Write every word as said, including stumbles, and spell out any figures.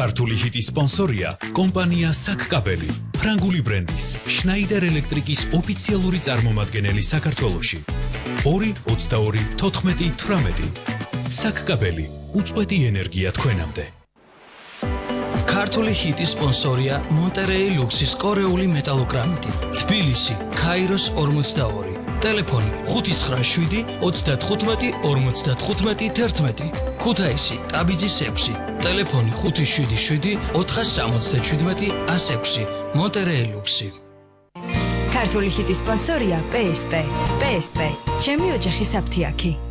ქართული ჰიტის სპონსორია კომპანია საკკაბელი, ფრანგული ბრენდის შნაიდერ ელექტრიკის ოფიციალური წარმომადგენელი საქართველოში. ორი ოცდაორი თოთხმეტი თვრამეტი. საკკაბელი, უწყვეტი ენერგია თქვენამდე. ქართული ჰიტის სპონსორია მონტერეი ლუქსის კორეული მეტალოგრამიტი, თბილისი, ქაიროს ორმოცდაორი. Telefoni ხუთი ცხრა შვიდი ოცდათხუთმეტი ორმოცდათხუთმეტი თერთმეტი. ქუთაისი, ტაბიძის ექვსი. Telefoni ხუთი შვიდი შვიდი ოთხასამოცდაჩვიდმეტი ას ექვსი. მონტერეი ლუქსი. ქართული ჰიტის სპონსორია პე ეს პე. პე ეს პე. ჩემი ოჯახის აფთიაქი.